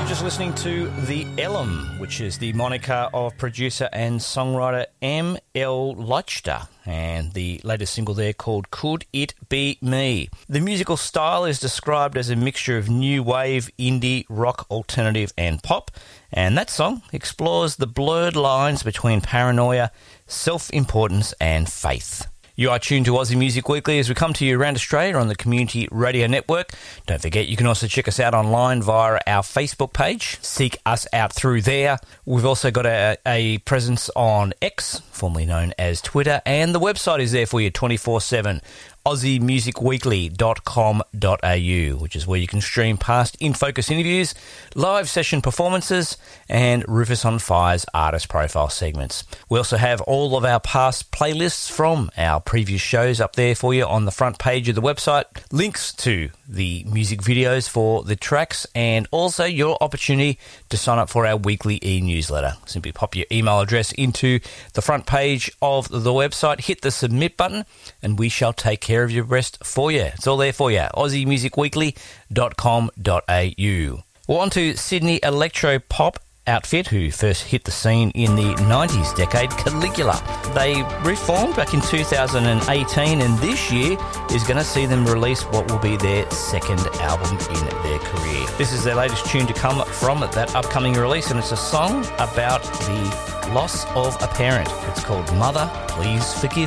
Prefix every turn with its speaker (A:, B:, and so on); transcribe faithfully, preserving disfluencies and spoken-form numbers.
A: just listening to The Elm, which is the moniker of producer and songwriter M L Leichter, and the latest single there called Could It Be Me? The musical style is described as a mixture of new wave, indie, rock, alternative and pop, and that song explores the blurred lines between paranoia, self-importance and faith. You are tuned to Aussie Music Weekly as we come to you around Australia on the Community Radio Network. Don't forget, you can also check us out online via our Facebook page. Seek us out through there. We've also got a, a presence on X, formerly known as Twitter, and the website is there for you twenty-four seven. aussie music weekly dot com dot a u, which is where you can stream past In Focus interviews, live session performances, and Rufus on Fire's artist profile segments. We also have all of our past playlists from our previous shows up there for you on the front page of the website, links to the music videos for the tracks, and also your opportunity to sign up for our weekly e-newsletter. Simply pop your email address into the front page of the website, hit the submit button, and we shall take care of your rest for you. It's all there for you. aussie music weekly dot com dot a u. Well, on to Sydney electro pop outfit who first hit the scene in the nineties decade, Caligula. They reformed back in two thousand eighteen, and this year is going to see them release what will be their second album in their career. This is their latest tune to come from that upcoming release, and it's a song about the loss of a parent. It's called Mother, Please Forgive